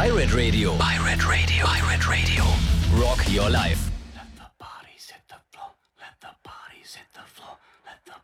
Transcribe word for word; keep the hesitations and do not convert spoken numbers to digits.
Pirate Radio. Pirate Radio. Pirate Radio. Rock your life. Let the bodies hit the floor. Let the bodies hit the floor. Let the